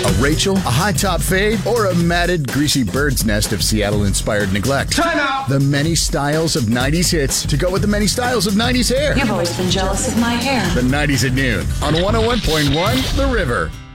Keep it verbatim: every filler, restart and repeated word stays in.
A Rachel, a high-top fade, or a matted, greasy bird's nest of Seattle-inspired neglect? Time out! The many styles of nineties hits to go with the many styles of nineties hair. You've always been jealous of my hair. The nineties at noon on one oh one point one The River.